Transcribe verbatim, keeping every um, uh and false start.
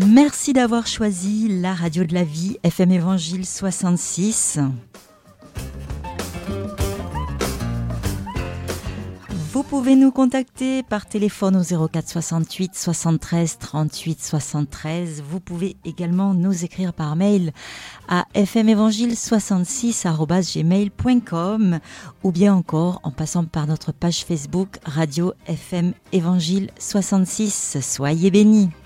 Merci d'avoir choisi la radio de la vie, F M Évangile soixante-six. Vous pouvez nous contacter par téléphone au zéro quatre soixante-huit soixante-treize trente-huit soixante-treize. Vous pouvez également nous écrire par mail à f m évangile soixante-six arobase gmail point com ou bien encore en passant par notre page Facebook Radio F M Évangile soixante-six. Soyez bénis.